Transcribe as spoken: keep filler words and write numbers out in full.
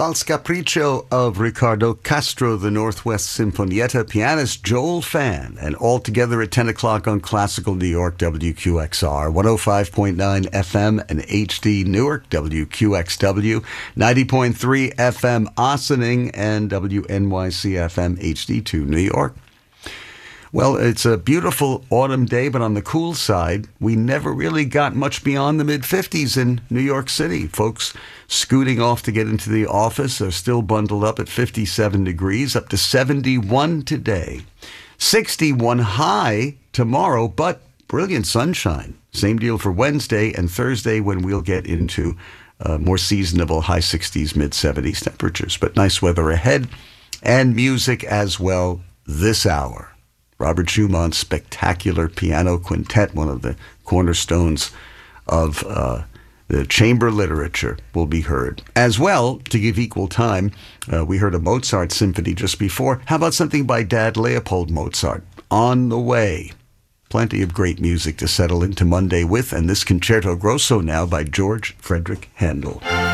Vals Capriccio of Ricardo Castro, the Northwest Sinfonietta, pianist Joel Fan, and all together at ten o'clock on Classical New York, W Q X R, one oh five point nine F M and H D Newark, W Q X W, ninety point three F M Ossining, and W N Y C F M H D two New York. Well, it's a beautiful autumn day, but on the cool side, we never really got much beyond the mid fifties in New York City. Folks scooting off to get into the office are still bundled up at fifty-seven degrees, up to seventy-one today. sixty-one high tomorrow, but brilliant sunshine. Same deal for Wednesday and Thursday when we'll get into uh, more seasonable high sixties, mid seventies temperatures. But nice weather ahead and music as well this hour. Robert Schumann's spectacular piano quintet, one of the cornerstones of uh, the chamber literature, will be heard. As well, to give equal time, uh, we heard a Mozart symphony just before. How about something by Dad Leopold Mozart? On the Way. Plenty of great music to settle into Monday with, and this Concerto Grosso now by George Frederick Handel.